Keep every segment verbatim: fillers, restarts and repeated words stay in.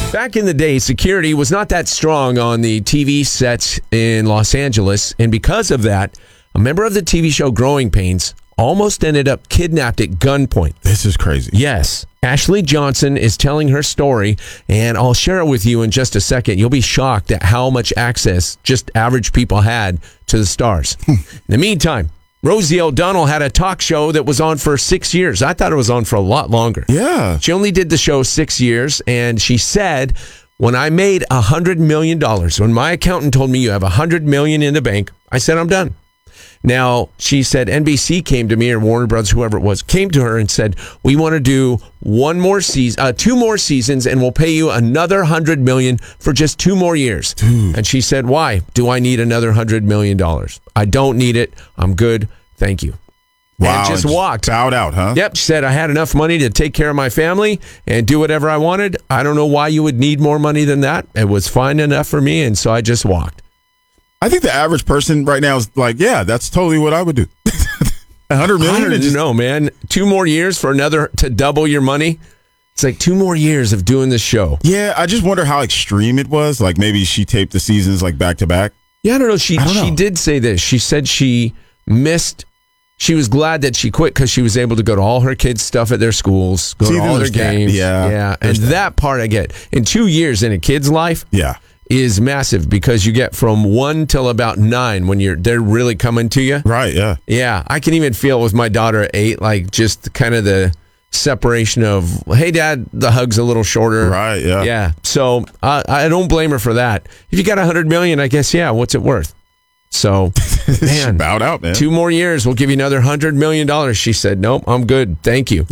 Back in the day, security was not that strong on the T V sets in Los Angeles, and because of that, a member of the T V show Growing Pains almost ended up kidnapped at gunpoint. This is crazy. Yes. Ashley Johnson is telling her story, and I'll share it with you in just a second. You'll be shocked at how much access just average people had to the stars. In the meantime, Rosie O'Donnell had a talk show that was on for six years. I thought it was on for a lot longer. Yeah. She only did the show six years, and she said, when I made one hundred million dollars, when my accountant told me you have one hundred million dollars in the bank, I said, I'm done. Now, she said N B C came to me, or Warner Brothers, whoever it was, came to her and said, we want to do one more season, uh, two more seasons, and we'll pay you another one hundred million dollars for just two more years. Dude. And she said, why do I need another one hundred million dollars? I don't need it. I'm good. Thank you. Wow. And just walked. Bowed out, huh? Yep. She said, I had enough money to take care of my family and do whatever I wanted. I don't know why you would need more money than that. It was fine enough for me, and so I just walked. I think the average person right now is like, yeah, that's totally what I would do. one hundred million dollars? I don't just... know, man. Two more years for another, to double your money? It's like two more years of doing this show. Yeah, I just wonder how extreme it was. Like maybe she taped the seasons like back to back. Yeah, I don't know. She, I don't know. she did say this. She said she missed, she was glad that she quit because she was able to go to all her kids' stuff at their schools, go See, to all their there's that. games. Yeah, Yeah. And there's that. that. part I get. In two years in a kid's life, Yeah. is massive because you get from one till about nine when you're they're really coming to you. Right, yeah. Yeah, I can even feel it with my daughter at eight, like just kind of the separation of, hey, Dad, the hug's a little shorter. Right, yeah. Yeah, so uh, I don't blame her for that. If you got a hundred million, I guess, yeah, what's it worth? So, man, bowed out, man. Two more years, we'll give you another hundred million dollars. She said, nope, I'm good. Thank you.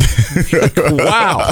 Wow.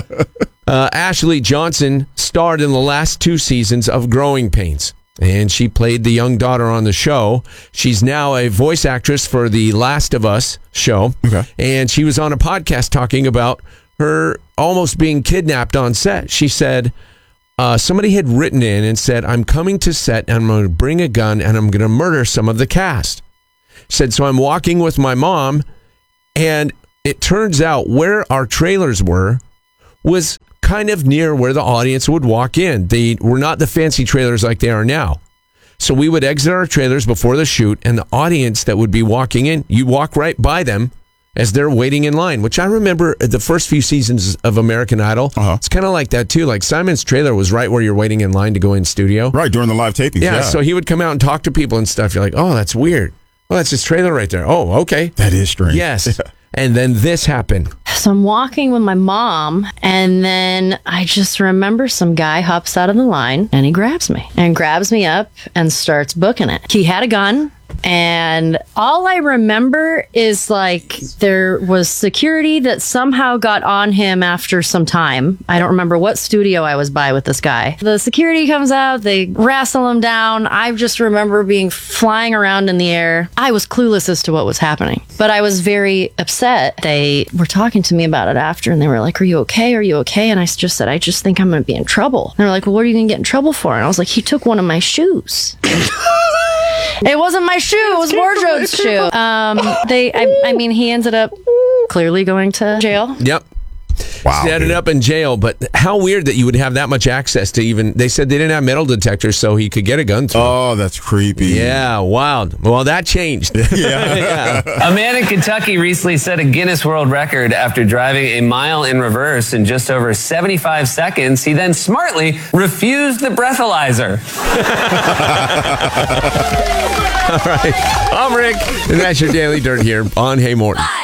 Uh, Ashley Johnson starred in the last two seasons of Growing Pains, and she played the young daughter on the show. She's now a voice actress for the Last of Us show, Okay. and she was on a podcast talking about her almost being kidnapped on set. She said uh, somebody had written in and said, I'm coming to set, and I'm going to bring a gun, and I'm going to murder some of the cast. She said, so I'm walking with my mom, and it turns out where our trailers were was kind of near where the audience would walk in. They were not the fancy trailers like they are now. So we would exit our trailers before the shoot, and the audience that would be walking in, you walk right by them as they're waiting in line, which I remember the first few seasons of American Idol. Uh-huh. It's kind of like that too. Like Simon's trailer was right where you're waiting in line to go in studio. Right, during the live tapings. Yeah, Yeah, so he would come out and talk to people and stuff. You're like, oh, that's weird. Well, that's his trailer right there. Oh, okay. That is strange. Yes. And then this happened. So I'm walking with my mom, and then I just remember some guy hops out of the line, and he grabs me, and grabs me up and starts booking it. He had a gun, and all I remember is like there was security that somehow got on him after some time. I don't remember what studio I was by with this guy. The security comes out, they wrestle him down. I just remember being flying around in the air. I was clueless as to what was happening, but I was very upset. They were talking to me about it after, and they were like, are you okay? Are you okay? And I just said, I just think I'm going to be in trouble. And they're like, well, what are you going to get in trouble for? And I was like, he took one of my shoes. It wasn't my shoe. It was Wardrobe's shoe. Um, they, I, I mean, he ended up clearly going to jail. Yep. Wow. He ended dude. up in jail, but how weird that you would have that much access to even, they said they didn't have metal detectors, so he could get a gun through. Oh, that's creepy. Yeah, wild. Well, that changed. Yeah. Yeah. A man in Kentucky recently set a Guinness World Record after driving a mile in reverse in just over seventy-five seconds. He then smartly refused the breathalyzer. All right. I'm Rick, and that's your Daily Dirt here on Hey Morton.